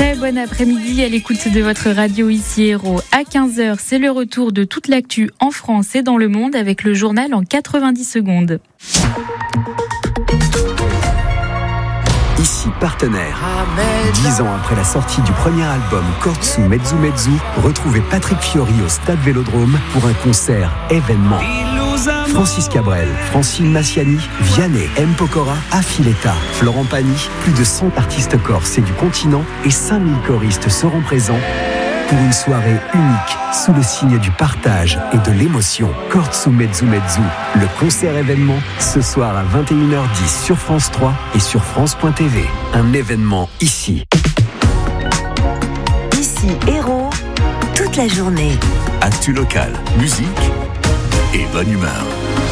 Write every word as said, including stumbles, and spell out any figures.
Très bon après-midi à l'écoute de votre radio ici Héros. À quinze heures, c'est le retour de toute l'actu en France et dans le monde avec le journal en quatre-vingt-dix secondes. Ici Partenaire. Dix ans après la sortie du premier album Kortsu Mezzu Mezzu, retrouvez Patrick Fiori au Stade Vélodrome pour un concert événement. Francis Cabrel, Francine Massiani, Vianney, M. Pokora, Affiletta, Florent Pagny, plus de cent artistes corses et du continent et cinq mille choristes seront présents pour une soirée unique sous le signe du partage et de l'émotion. Kortsu Mezzu Mezzu, le concert événement, ce soir à vingt et une heures dix sur France trois et sur France point T V. Un événement ici. Ici Héros, toute la journée. Actu locale, musique et bonne humeur.